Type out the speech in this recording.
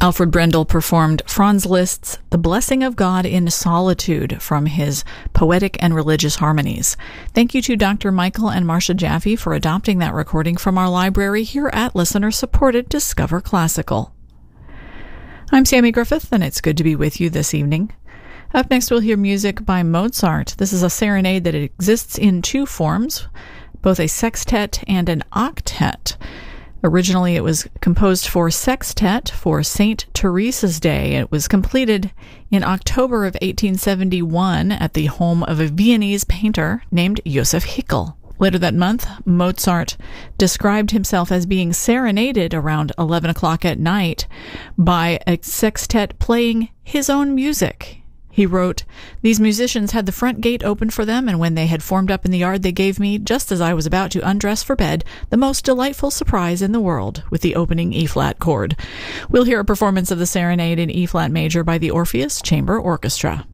Alfred Brendel performed Franz Liszt's The Blessing of God in Solitude from his Poetic and Religious Harmonies. Thank you to Dr. Michael and Marcia Jaffe for adopting that recording from our library here at listener-supported Discover Classical. I'm Sammy Griffith, and it's good to be with you this evening. Up next, we'll hear music by Mozart. This is a serenade that exists in two forms, both a sextet and an octet. Originally, it was composed for sextet for St. Teresa's Day. It was completed in October of 1871 at the home of a Viennese painter named Josef Hickel. Later that month, Mozart described himself as being serenaded around 11 o'clock at night by a sextet playing his own music. He wrote, "These musicians had the front gate open for them, and when they had formed up in the yard, they gave me, just as I was about to undress for bed, the most delightful surprise in the world with the opening E-flat chord." We'll hear a performance of the serenade in E-flat major by the Orpheus Chamber Orchestra.